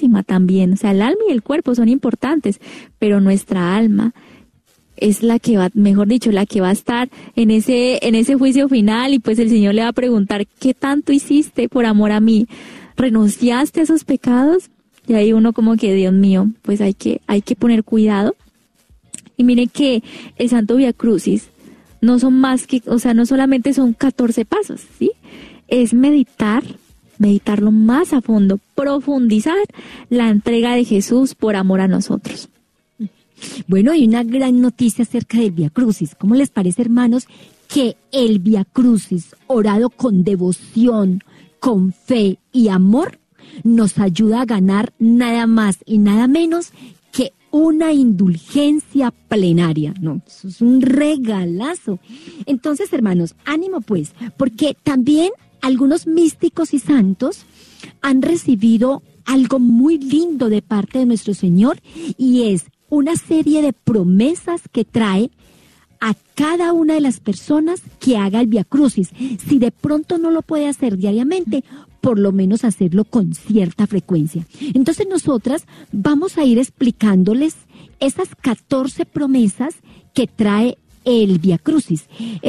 importantísima también. O sea, el alma y el cuerpo son importantes, pero nuestra alma es la que va, mejor dicho, la que va a estar en ese juicio final, y pues el Señor le va a preguntar, ¿qué tanto hiciste por amor a mí? ¿Renunciaste a esos pecados? Y ahí uno como que, Dios mío, pues hay que poner cuidado. Y miren que el Santo Vía Crucis no son más que, o sea, no solamente son 14 pasos, ¿sí? Es meditarlo más a fondo, profundizar la entrega de Jesús por amor a nosotros. Bueno, hay una gran noticia acerca del Vía Crucis. ¿Cómo les parece, hermanos, que el Vía Crucis, orado con devoción, con fe y amor, nos ayuda a ganar nada más y nada menos que una indulgencia plenaria? No, eso es un regalazo. Entonces, hermanos, ánimo pues, porque también algunos místicos y santos han recibido algo muy lindo de parte de nuestro Señor, y es una serie de promesas que trae a cada una de las personas que haga el Vía Crucis. Si de pronto no lo puede hacer diariamente, por lo menos hacerlo con cierta frecuencia. Entonces nosotras vamos a ir explicándoles esas 14 promesas que trae el Vía Crucis.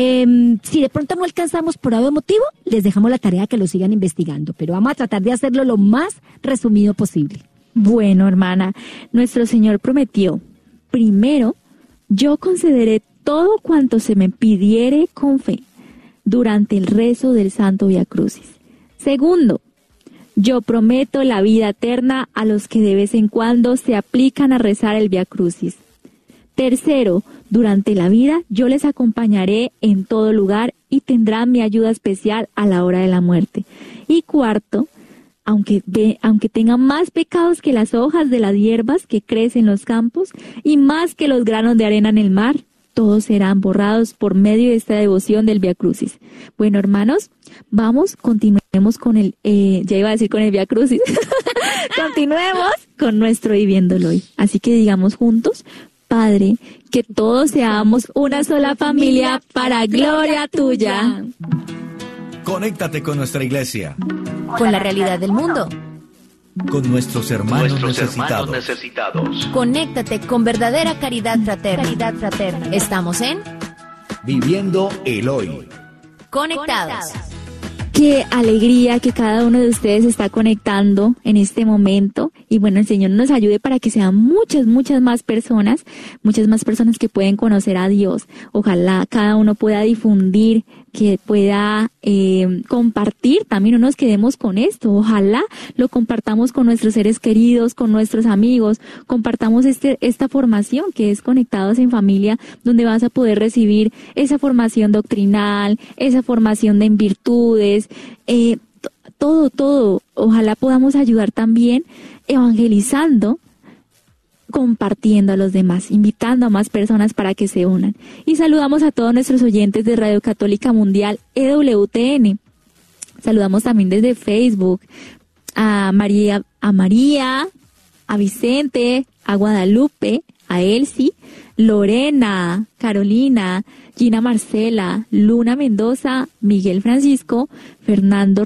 Si de pronto no alcanzamos por algún motivo, les dejamos la tarea que lo sigan investigando, pero vamos a tratar de hacerlo lo más resumido posible. Bueno, hermana, nuestro Señor prometió, primero, yo concederé todo cuanto se me pidiere con fe durante el rezo del Santo Vía Crucis. Segundo, yo prometo la vida eterna a los que de vez en cuando se aplican a rezar el Vía Crucis. Tercero, durante la vida yo les acompañaré en todo lugar y tendrán mi ayuda especial a la hora de la muerte. Y cuarto, aunque tengan más pecados que las hojas de las hierbas que crecen en los campos y más que los granos de arena en el mar, todos serán borrados por medio de esta devoción del Vía Crucis. Bueno, hermanos, continuemos con ya iba a decir con el Vía Crucis, continuemos con nuestro viviéndolo hoy. Así que digamos juntos, Padre, que todos seamos una sola familia para gloria tuya. Conéctate con nuestra iglesia, con la realidad del mundo, con nuestros hermanos necesitados. Conéctate con verdadera caridad fraterna. Estamos en Viviendo el Hoy. Conectados. Qué alegría que cada uno de ustedes está conectando en este momento. Y bueno, el Señor nos ayude para que sean muchas más personas que pueden conocer a Dios. Ojalá cada uno pueda difundir, que pueda compartir, también no nos quedemos con esto. Ojalá lo compartamos con nuestros seres queridos, con nuestros amigos, compartamos esta formación que es Conectados en Familia, donde vas a poder recibir esa formación doctrinal, esa formación en virtudes, todo. Ojalá podamos ayudar también evangelizando, compartiendo a los demás, invitando a más personas para que se unan. Y saludamos a todos nuestros oyentes de Radio Católica Mundial EWTN. Saludamos también desde Facebook a María, a Vicente, a Guadalupe, a Elsie, Lorena, Carolina, Gina Marcela, Luna Mendoza, Miguel Francisco, Fernando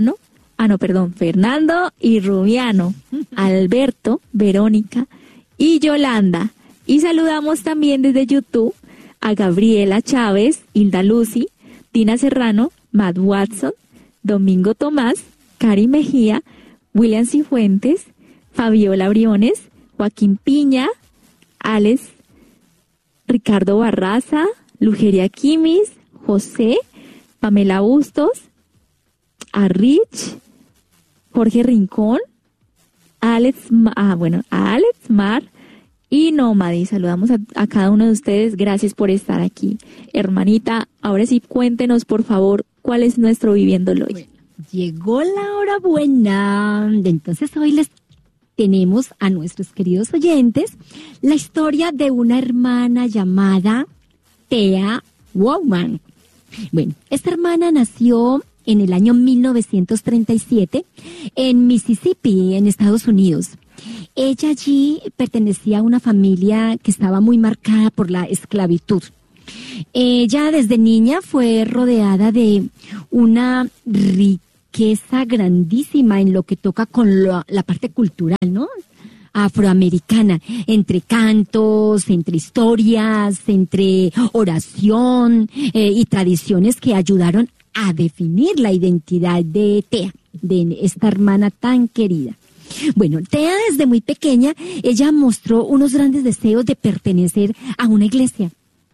y Rubiano, Alberto, Verónica y Yolanda. Y saludamos también desde YouTube a Gabriela Chávez, Hilda Lucy, Tina Serrano, Matt Watson, Domingo Tomás, Cari Mejía, William Cifuentes, Fabiola Briones, Joaquín Piña, Alex, Ricardo Barraza, Lugeria Quimis, José, Pamela Bustos, a Rich, Jorge Rincón, a Alex Mar y Nómadi. Saludamos a cada uno de ustedes. Gracias por estar aquí. Hermanita, ahora sí cuéntenos, por favor, cuál es nuestro Viviéndolo Hoy. Bueno, llegó la hora buena. Entonces hoy les tenemos a nuestros queridos oyentes la historia de una hermana llamada Thea Wowman. Bueno, esta hermana nació en el año 1937 en Mississippi, en Estados Unidos. Ella allí pertenecía a una familia que estaba muy marcada por la esclavitud. Ella desde niña fue rodeada de una riqueza riqueza grandísima en lo que toca con la parte cultural, ¿no? Afroamericana, entre cantos, entre historias, entre oración y tradiciones que ayudaron a definir la identidad de Tea, de esta hermana tan querida. Bueno, Tea desde muy pequeña, ella mostró unos grandes deseos de pertenecer a una iglesia.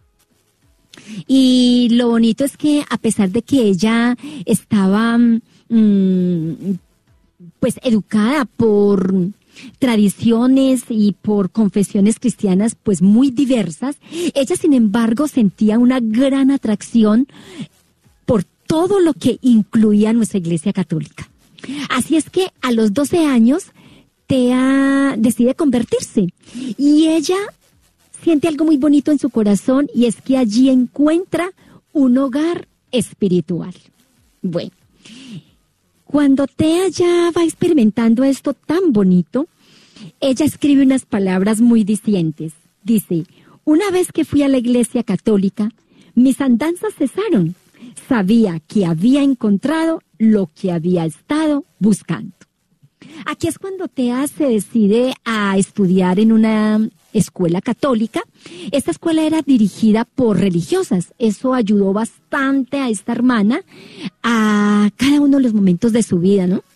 Y lo bonito es que a pesar de que ella estaba pues educada por tradiciones y por confesiones cristianas pues muy diversas, ella sin embargo sentía una gran atracción por todo lo que incluía nuestra iglesia católica. Así es que a los 12 años Tea decide convertirse y ella siente algo muy bonito en su corazón y es que allí encuentra un hogar espiritual. Bueno, cuando Tea ya va experimentando esto tan bonito, ella escribe unas palabras muy dicientes. Dice, una vez que fui a la iglesia católica, mis andanzas cesaron. Sabía que había encontrado lo que había estado buscando. Aquí es cuando Tea se decide a estudiar en una escuela católica. Esta escuela era dirigida por religiosas. Eso ayudó bastante a esta hermana a cada uno de los momentos de su vida, ¿no?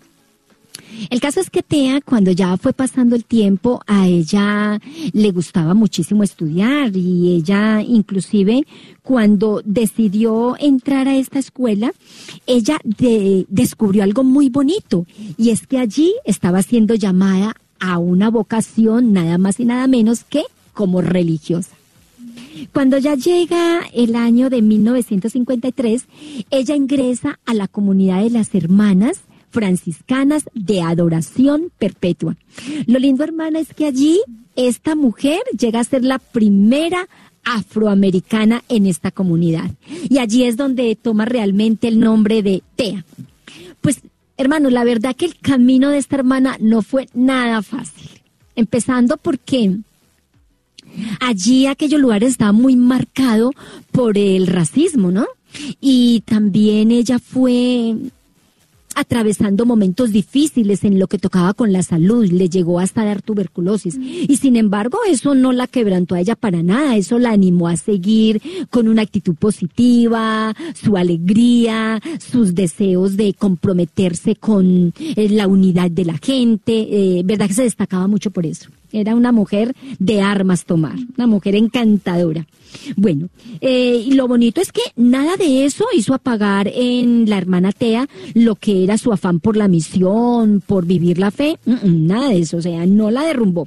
El caso es que Tea, cuando ya fue pasando el tiempo, a ella le gustaba muchísimo estudiar y ella inclusive cuando decidió entrar a esta escuela, ella descubrió algo muy bonito y es que allí estaba siendo llamada a una vocación nada más y nada menos que como religiosa. Cuando ya llega el año de 1953, ella ingresa a la comunidad de las hermanas franciscanas de adoración perpetua. Lo lindo, hermana, es que allí esta mujer llega a ser la primera afroamericana en esta comunidad. Y allí es donde toma realmente el nombre de Tea. Pues, hermanos, la verdad que el camino de esta hermana no fue nada fácil. Empezando porque allí aquellos lugares estaban muy marcados por el racismo, ¿no? Y también ella fue atravesando momentos difíciles en lo que tocaba con la salud, le llegó hasta dar tuberculosis y sin embargo eso no la quebrantó a ella para nada, eso la animó a seguir con una actitud positiva, su alegría, sus deseos de comprometerse con la unidad de la gente, verdad que se destacaba mucho por eso. Era una mujer de armas tomar, una mujer encantadora. Bueno, y lo bonito es que nada de eso hizo apagar en la hermana Tea lo que era su afán por la misión, por vivir la fe, nada de eso, o sea, no la derrumbó.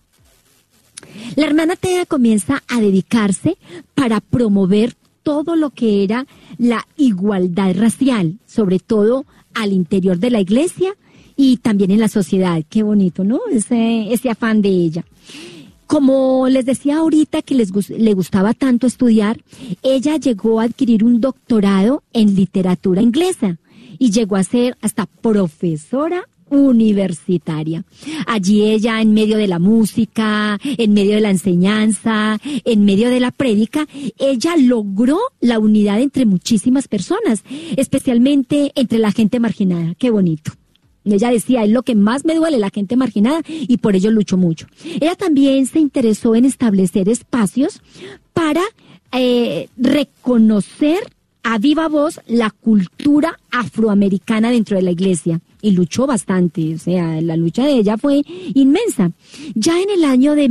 La hermana Tea comienza a dedicarse para promover todo lo que era la igualdad racial, sobre todo al interior de la iglesia y también en la sociedad. Qué bonito, ¿no? Ese afán de ella. Como les decía ahorita que le gustaba tanto estudiar, ella llegó a adquirir un doctorado en literatura inglesa y llegó a ser hasta profesora universitaria. Allí ella, en medio de la música, en medio de la enseñanza, en medio de la prédica, ella logró la unidad entre muchísimas personas, especialmente entre la gente marginada. Qué bonito. Ella decía, es lo que más me duele, la gente marginada, y por ello lucho mucho. Ella también se interesó en establecer espacios para reconocer a viva voz la cultura afroamericana dentro de la iglesia. Y luchó bastante, o sea, la lucha de ella fue inmensa. Ya en el año de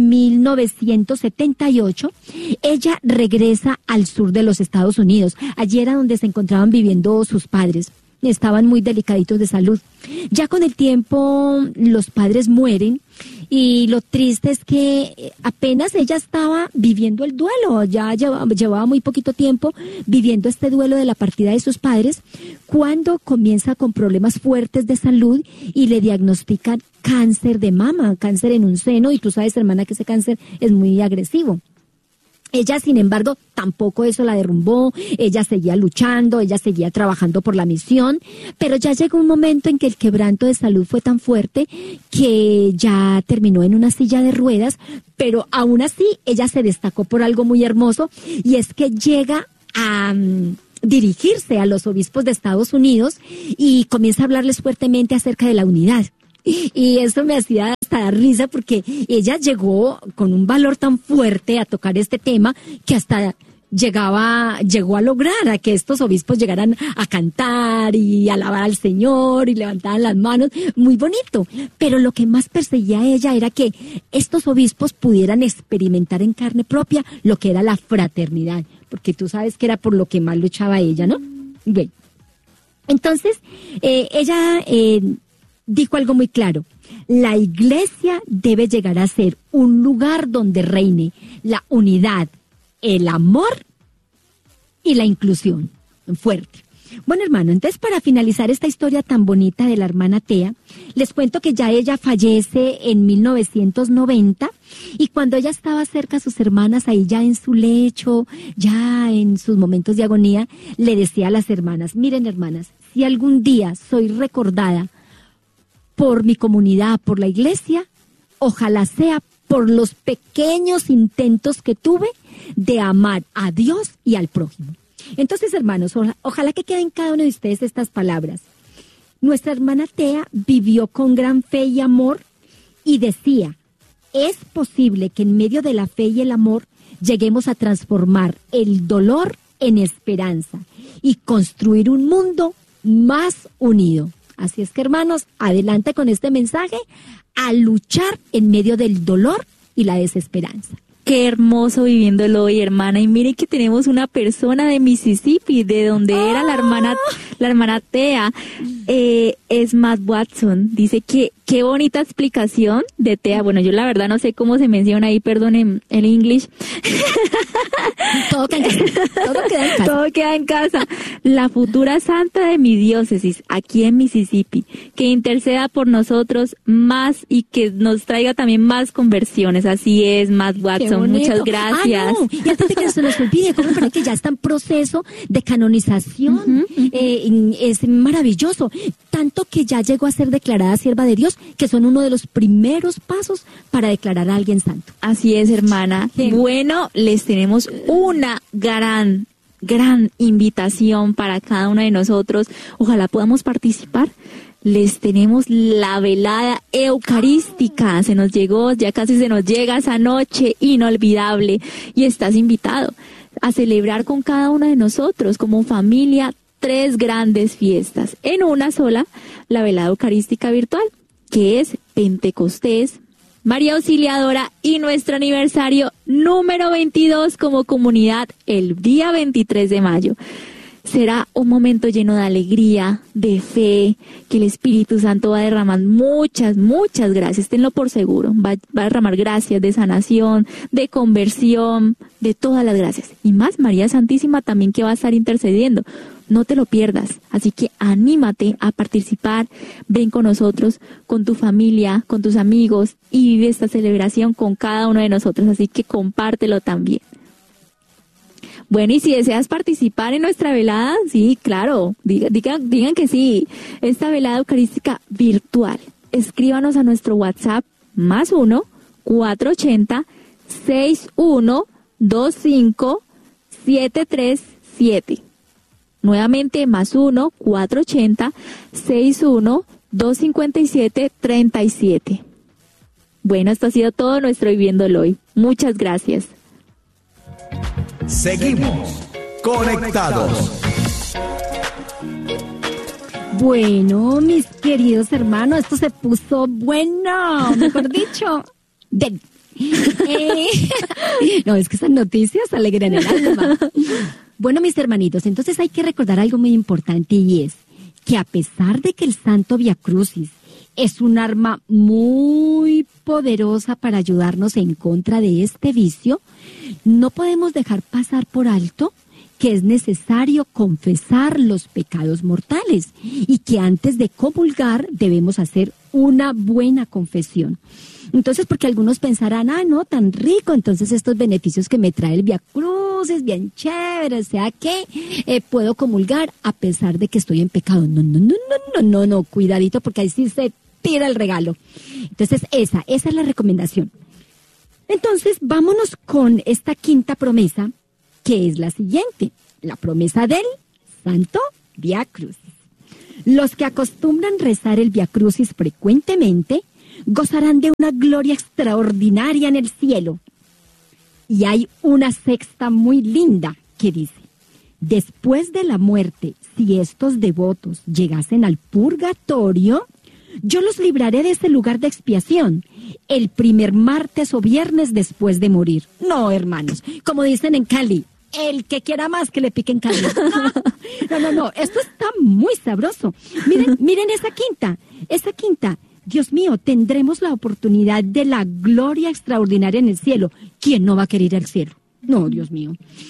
1978, ella regresa al sur de los Estados Unidos. Allí era donde se encontraban viviendo sus padres. Estaban muy delicaditos de salud. Ya con el tiempo los padres mueren y lo triste es que apenas ella estaba viviendo el duelo, ya llevaba muy poquito tiempo viviendo este duelo de la partida de sus padres, cuando comienza con problemas fuertes de salud y le diagnostican cáncer de mama, cáncer en un seno, y tú sabes, hermana, que ese cáncer es muy agresivo. Ella, sin embargo, tampoco eso la derrumbó, ella seguía luchando, ella seguía trabajando por la misión, pero ya llegó un momento en que el quebranto de salud fue tan fuerte que ya terminó en una silla de ruedas, pero aún así ella se destacó por algo muy hermoso, y es que llega a dirigirse a los obispos de Estados Unidos y comienza a hablarles fuertemente acerca de la unidad. Y eso me hacía hasta dar risa porque ella llegó con un valor tan fuerte a tocar este tema que hasta llegó a lograr a que estos obispos llegaran a cantar y alabar al Señor y levantaran las manos, muy bonito. Pero lo que más perseguía a ella era que estos obispos pudieran experimentar en carne propia lo que era la fraternidad, porque tú sabes que era por lo que más luchaba ella, ¿no? Bien. Entonces, ella dijo algo muy claro: la iglesia debe llegar a ser un lugar donde reine la unidad, el amor y la inclusión. Fuerte. Bueno, hermano, entonces para finalizar esta historia tan bonita de la hermana Tea, les cuento que ya ella fallece en 1990 y cuando ella estaba cerca a sus hermanas, ahí ya en su lecho, ya en sus momentos de agonía, le decía a las hermanas: miren, hermanas, si algún día soy recordada por mi comunidad, por la iglesia, ojalá sea por los pequeños intentos que tuve de amar a Dios y al prójimo. Entonces, hermanos, ojalá que queden en cada uno de ustedes estas palabras. Nuestra hermana Tea vivió con gran fe y amor y decía: es posible que en medio de la fe y el amor lleguemos a transformar el dolor en esperanza y construir un mundo más unido. Así es que, hermanos, adelante con este mensaje, a luchar en medio del dolor y la desesperanza. Qué hermoso viviéndolo hoy, hermana. Y mire que tenemos una persona de Mississippi, de donde era la hermana Tea. Es Matt Watson. Dice que qué bonita explicación de Tea. Bueno, yo la verdad no sé cómo se menciona ahí, perdonen el English. Todo queda en casa. Todo queda en casa. La futura santa de mi diócesis, aquí en Mississippi, que interceda por nosotros más y que nos traiga también más conversiones. Así es, Matt Watson. Muchas gracias. No. Y antes de que se nos olvide, ¿cómo parece que ya está en proceso de canonización? Es maravilloso. Tanto que ya llegó a ser declarada sierva de Dios, que son uno de los primeros pasos para declarar a alguien santo. Así es, hermana. Sí. Bueno, les tenemos una gran invitación para cada uno de nosotros. Ojalá podamos participar. Les tenemos la velada eucarística. Se nos llegó, ya casi se nos llega esa noche inolvidable. Y estás invitado a celebrar con cada uno de nosotros como familia 3 grandes fiestas. En una sola, la velada eucarística virtual, que es Pentecostés, María Auxiliadora y nuestro aniversario número 22 como comunidad el día 23 de mayo. Será un momento lleno de alegría, de fe, que el Espíritu Santo va a derramar muchas gracias, tenlo por seguro. Va a derramar gracias de sanación, de conversión, de todas las gracias. Y más María Santísima también, que va a estar intercediendo. No te lo pierdas. Así que anímate a participar. Ven con nosotros, con tu familia, con tus amigos y vive esta celebración con cada uno de nosotros. Así que compártelo también. Bueno, y si deseas participar en nuestra velada, sí, claro, digan que sí. Esta velada eucarística virtual, escríbanos a nuestro WhatsApp +1 480 6125 737. Nuevamente +1 480 61 257 37. Bueno, esto ha sido todo nuestro Viviéndolo Hoy. Muchas gracias. Seguimos conectados. Bueno, mis queridos hermanos, esto se puso bueno, mejor dicho. No, es que esas noticias alegran el alma. Bueno, mis hermanitos, entonces hay que recordar algo muy importante, y es que a pesar de que el Santo Vía Crucis es un arma muy poderosa para ayudarnos en contra de este vicio, no podemos dejar pasar por alto que es necesario confesar los pecados mortales y que antes de comulgar debemos hacer una buena confesión. Entonces, porque algunos pensarán, no, tan rico, entonces estos beneficios que me trae el Vía Crucis, bien chévere, o sea que puedo comulgar a pesar de que estoy en pecado. No, cuidadito, porque ahí sí se tira el regalo. Entonces, esa es la recomendación. Entonces, vámonos con esta quinta promesa, que es la siguiente, la promesa del Santo Vía Crucis. Los que acostumbran rezar el Vía Crucis frecuentemente gozarán de una gloria extraordinaria en el cielo. Y hay una sexta muy linda que dice: después de la muerte, si estos devotos llegasen al purgatorio, yo los libraré de ese lugar de expiación el primer martes o viernes después de morir. No, hermanos, como dicen en Cali, el que quiera más que le piquen Cali. No, esto está muy sabroso. Miren esa quinta. Dios mío, tendremos la oportunidad de la gloria extraordinaria en el cielo. ¿Quién no va a querer ir al cielo? No, Dios mío.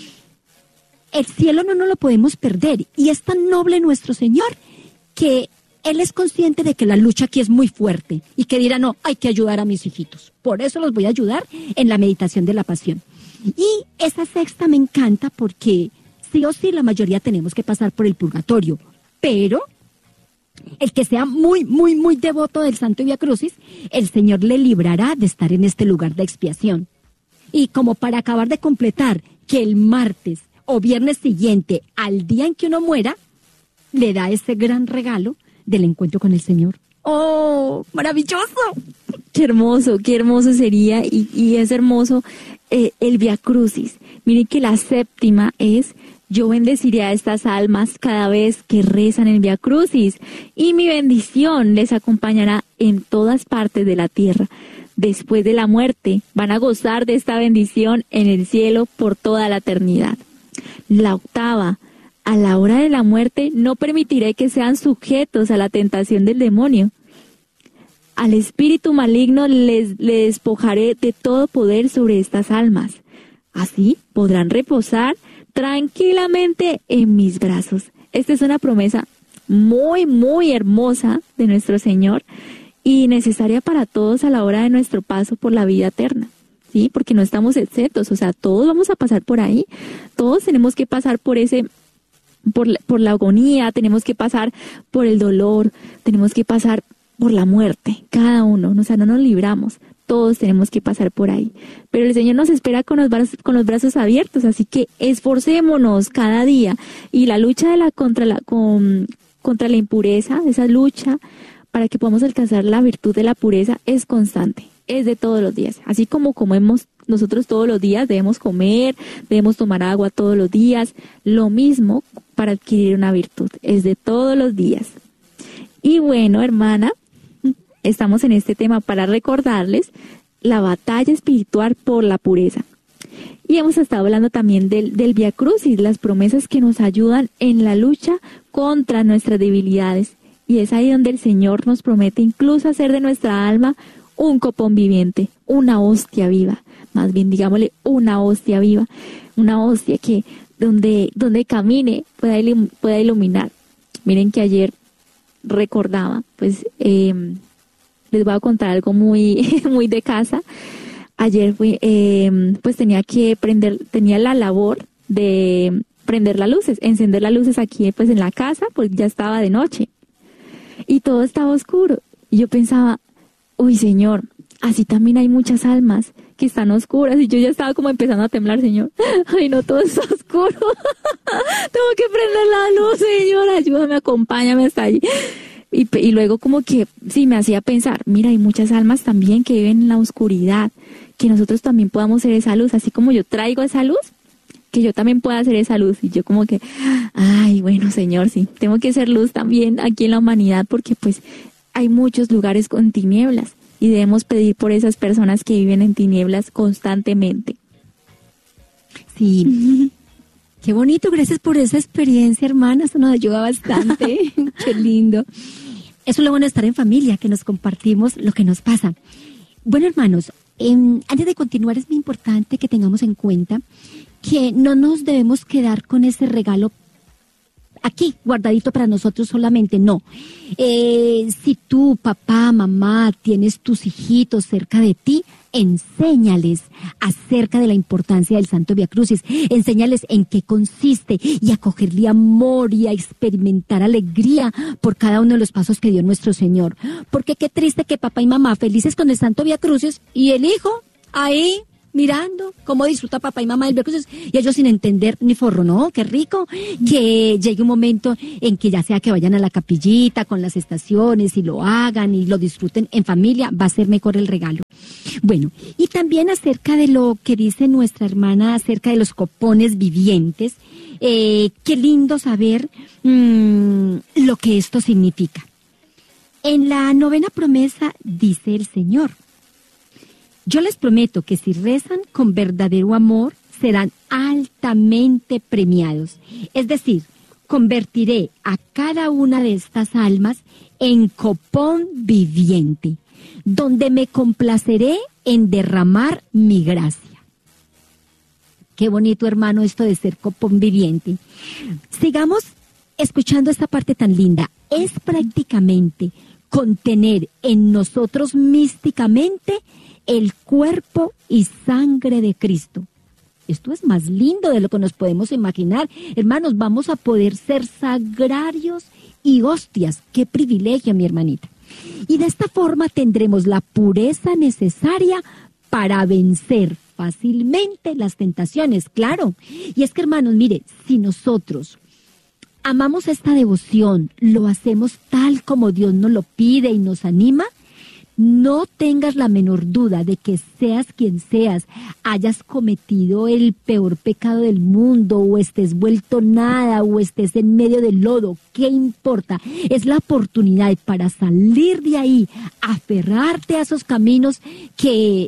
El cielo no nos lo podemos perder, y es tan noble nuestro Señor que Él es consciente de que la lucha aquí es muy fuerte y que dirá: no, hay que ayudar a mis hijitos. Por eso los voy a ayudar en la meditación de la pasión. Y esa sexta me encanta porque sí o sí la mayoría tenemos que pasar por el purgatorio, pero el que sea muy, muy, muy devoto del Santo Vía Crucis, el Señor le librará de estar en este lugar de expiación. Y como para acabar de completar, que el martes o viernes siguiente, al día en que uno muera, le da ese gran regalo del encuentro con el Señor. ¡Oh, maravilloso! Qué hermoso sería, y es hermoso el Vía Crucis. Miren que la séptima es: yo bendeciré a estas almas cada vez que rezan el Vía Crucis, y mi bendición les acompañará en todas partes de la tierra. Después de la muerte van a gozar de esta bendición en el cielo por toda la eternidad. La octava: a la hora de la muerte no permitiré que sean sujetos a la tentación del demonio. Al espíritu maligno le despojaré de todo poder sobre estas almas. Así podrán reposar tranquilamente en mis brazos. Esta es una promesa muy, muy hermosa de nuestro Señor y necesaria para todos a la hora de nuestro paso por la vida eterna. ¿Sí? Porque no estamos exentos, o sea, todos vamos a pasar por ahí. Todos tenemos que pasar por la agonía, tenemos que pasar por el dolor, tenemos que pasar por la muerte, cada uno, o sea, no nos libramos, todos tenemos que pasar por ahí, pero el Señor nos espera con los brazos abiertos, así que esforcémonos cada día, y la lucha contra la impureza, esa lucha para que podamos alcanzar la virtud de la pureza, es constante, es de todos los días, así como comemos nosotros todos los días, debemos comer, debemos tomar agua todos los días, lo mismo para adquirir una virtud, es de todos los días. Y bueno, hermana, estamos en este tema para recordarles la batalla espiritual por la pureza. Y hemos estado hablando también del Vía Crucis, las promesas que nos ayudan en la lucha contra nuestras debilidades. Y es ahí donde el Señor nos promete incluso hacer de nuestra alma un copón viviente, una hostia viva. Más bien, digámosle, una hostia viva, una hostia que donde camine pueda iluminar. Miren que ayer recordaba, pues les voy a contar algo muy muy de casa. Ayer pues tenía la labor de prender las luces, encender las luces aquí pues en la casa, pues ya estaba de noche y todo estaba oscuro. Y yo pensaba, uy, Señor, así también hay muchas almas que están oscuras, y yo ya estaba como empezando a temblar, Señor. Ay, no, todo está oscuro. Tengo que prender la luz, Señor, ayúdame, acompáñame hasta allí. Y luego como que sí me hacía pensar, mira, hay muchas almas también que viven en la oscuridad, que nosotros también podamos ser esa luz, así como yo traigo esa luz, que yo también pueda ser esa luz. Y yo como que, ay, bueno, Señor, sí, tengo que ser luz también aquí en la humanidad, porque pues hay muchos lugares con tinieblas y debemos pedir por esas personas que viven en tinieblas constantemente. Sí. Qué bonito, gracias por esa experiencia, hermana, eso nos ayuda bastante. Qué lindo. Eso es lo bueno de estar en familia, que nos compartimos lo que nos pasa. Bueno, hermanos, antes de continuar es muy importante que tengamos en cuenta que no nos debemos quedar con ese regalo aquí, guardadito para nosotros solamente, no. Si tú, papá, mamá, tienes tus hijitos cerca de ti, enséñales acerca de la importancia del Santo Vía Crucis, enséñales en qué consiste y a cogerle amor y a experimentar alegría por cada uno de los pasos que dio nuestro Señor. Porque qué triste que papá y mamá felices con el Santo Vía Crucis y el hijo ahí mirando cómo disfruta papá y mamá del Via Crucis, y ellos sin entender ni forro, ¿no? Qué rico que llegue un momento en que ya sea que vayan a la capillita con las estaciones y lo hagan y lo disfruten en familia, va a ser mejor el regalo. Bueno, y también acerca de lo que dice nuestra hermana acerca de los copones vivientes, qué lindo saber lo que esto significa. En la 9ª promesa dice el Señor: yo les prometo que si rezan con verdadero amor, serán altamente premiados. Es decir, convertiré a cada una de estas almas en copón viviente, donde me complaceré en derramar mi gracia. Qué bonito, hermano, esto de ser copón viviente. Sigamos escuchando esta parte tan linda. Es prácticamente contener en nosotros místicamente el cuerpo y sangre de Cristo. Esto es más lindo de lo que nos podemos imaginar. Hermanos, vamos a poder ser sagrarios y hostias. ¡Qué privilegio, mi hermanita! Y de esta forma tendremos la pureza necesaria para vencer fácilmente las tentaciones, claro. Y es que, hermanos, mire, si nosotros amamos esta devoción, lo hacemos tal como Dios nos lo pide y nos anima, no tengas la menor duda de que seas quien seas, hayas cometido el peor pecado del mundo, o estés vuelto nada, o estés en medio del lodo, ¿qué importa? Es la oportunidad para salir de ahí, aferrarte a esos caminos que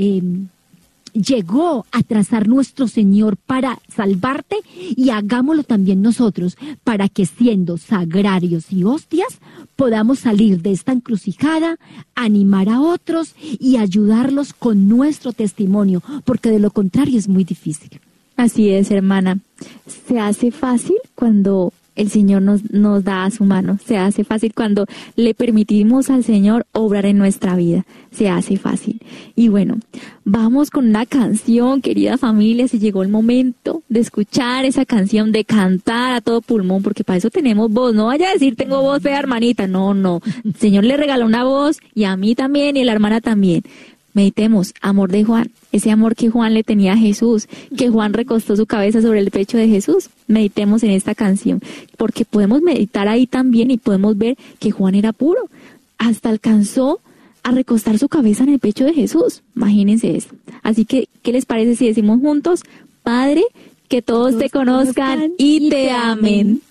llegó a trazar nuestro Señor para salvarte, y hagámoslo también nosotros para que, siendo sagrarios y hostias, podamos salir de esta encrucijada, animar a otros y ayudarlos con nuestro testimonio, porque de lo contrario es muy difícil. Así es, hermana. Se hace fácil cuando el Señor nos da a su mano. Se hace fácil cuando le permitimos al Señor obrar en nuestra vida. Se hace fácil. Y bueno, vamos con una canción, querida familia. Se llegó el momento de escuchar esa canción, de cantar a todo pulmón, porque para eso tenemos voz. No vaya a decir, tengo voz fea, hermanita. No. El Señor le regaló una voz, y a mí también, y a la hermana también. Meditemos, amor de Juan, ese amor que Juan le tenía a Jesús, que Juan recostó su cabeza sobre el pecho de Jesús. Meditemos en esta canción, porque podemos meditar ahí también y podemos ver que Juan era puro. Hasta alcanzó a recostar su cabeza en el pecho de Jesús. Imagínense eso. Así que, ¿qué les parece si decimos juntos? Padre, que todos te conozcan y te amen.